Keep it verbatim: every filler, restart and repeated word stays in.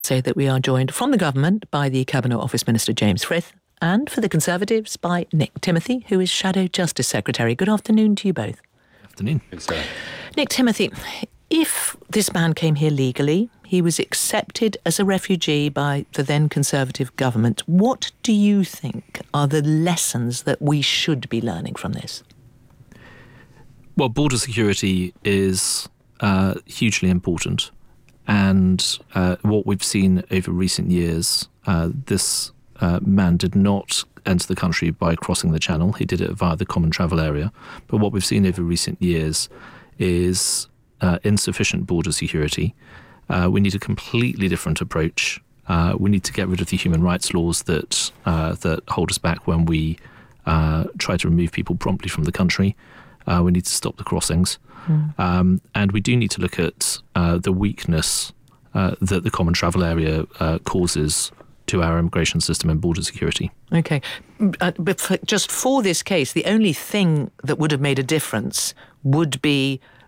Say that we are joined from the government by the Cabinet Office Minister James Frith, and for the Conservatives by Nick Timothy, who is Shadow Justice Secretary. Good afternoon to you both. Good afternoon. Nick Timothy, if this man came here legally, he was accepted as a refugee by the then Conservative government, what do you think are the lessons that we should be learning from this? Well, border security is uh, hugely important. And uh, what we've seen over recent years, uh, this uh, man did not enter the country by crossing the Channel. He did it via the Common Travel Area. But what we've seen over recent years is uh, insufficient border security. Uh, we need a completely different approach. Uh, we need to get rid of the human rights laws that uh, that hold us back when we uh, try to remove people promptly from the country. Uh, we need to stop the crossings. Mm. Um, and we do need to look at uh, the weakness uh, that the Common Travel Area uh, causes to our immigration system and border security. OK. Uh, but for, just for this case, the only thing that would have made a difference would be